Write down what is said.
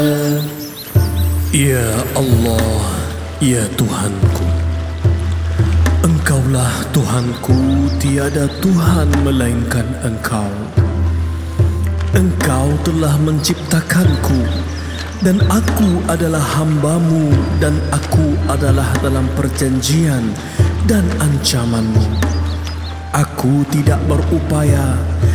Ya Allah, ya Tuhanku, Engkaulah Tuhanku, tiada Tuhan melainkan Engkau. Engkau telah menciptakanku, dan aku adalah hamba-Mu, dan aku adalah dalam perjanjian dan ancaman-Mu. Aku tidak berupaya